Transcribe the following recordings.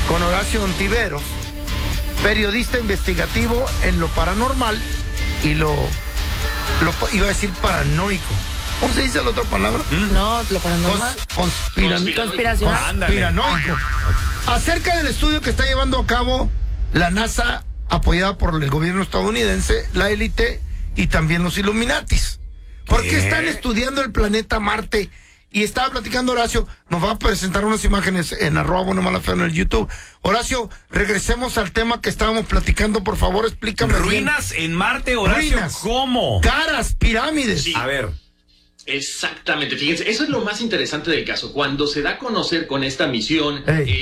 con Horacio Ontiveros, periodista investigativo en lo paranormal y lo iba a decir paranoico. ¿Cómo se dice la otra palabra? No, lo paranormal. Conspiración. Conspiranoico. Acerca del estudio que está llevando a cabo la NASA, apoyada por el gobierno estadounidense, la élite y también los Illuminatis. Porque están estudiando el planeta Marte. Y estaba platicando Horacio, nos va a presentar unas imágenes en @buenomalafeo en el YouTube. Horacio, regresemos al tema que estábamos platicando, por favor, explícame. Ruinas en Marte, Horacio. Ruinas. ¿Cómo? Caras, pirámides. Sí. A ver. Exactamente, fíjense, eso es lo más interesante del caso. Cuando se da a conocer con esta misión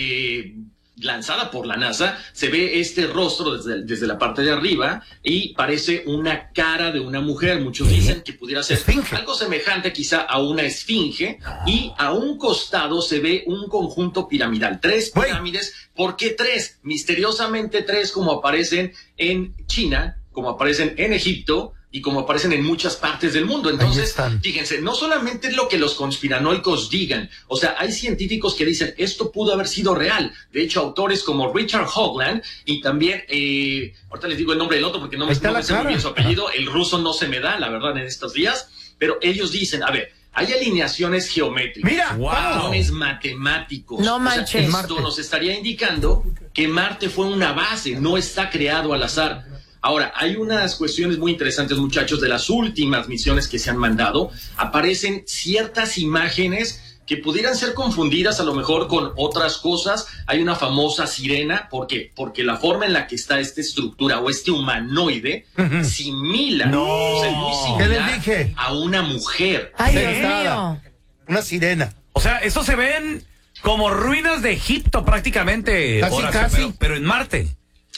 lanzada por la NASA, se ve este rostro desde la parte de arriba y parece una cara de una mujer. Muchos dicen que pudiera ser algo semejante quizá a una esfinge, y a un costado se ve un conjunto piramidal. 3 pirámides. ¿Por qué 3? Misteriosamente 3, como aparecen en China, como aparecen en Egipto y como aparecen en muchas partes del mundo. Entonces, fíjense, no solamente es lo que los conspiranoicos digan, o sea, hay científicos que dicen, esto pudo haber sido real. De hecho, autores como Richard Hoagland y también, ahorita les digo el nombre del otro porque no me sé muy bien su apellido, el ruso no se me da, la verdad, en estos días, pero ellos dicen, a ver, hay alineaciones geométricas, patrones matemáticos. No manches. O sea, esto nos estaría indicando que Marte fue una base, no está creado al azar. Ahora, hay unas cuestiones muy interesantes, muchachos, de las últimas misiones que se han mandado. Aparecen ciertas imágenes que pudieran ser confundidas a lo mejor con otras cosas. Hay una famosa sirena. ¿Por qué? Porque la forma en la que está esta estructura o este humanoide simila, o sea, muy similar a una mujer. Ay, Dios mío. Una sirena. O sea, estos se ven como ruinas de Egipto prácticamente. Casi. Pero en Marte.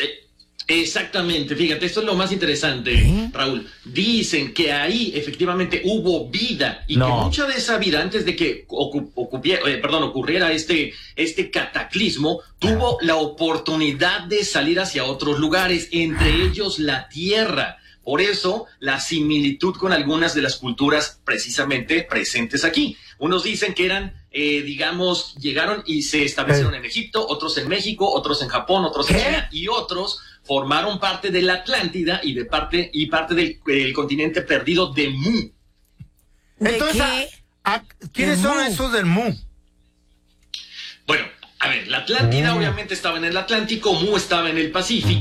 Exactamente, fíjate, esto es lo más interesante, Raúl. Dicen que ahí efectivamente hubo vida y que mucha de esa vida, antes de que ocurriera este cataclismo, tuvo la oportunidad de salir hacia otros lugares, entre ellos la Tierra. Por eso, la similitud con algunas de las culturas precisamente presentes aquí. Unos dicen que eran, llegaron y se establecieron en Egipto, otros en México, otros en Japón, otros en China, y otros formaron parte de la Atlántida y parte del continente perdido de Mu. Entonces, ¿quiénes son esos del Mu? Bueno, a ver, la Atlántida obviamente estaba en el Atlántico, Mu estaba en el Pacífico.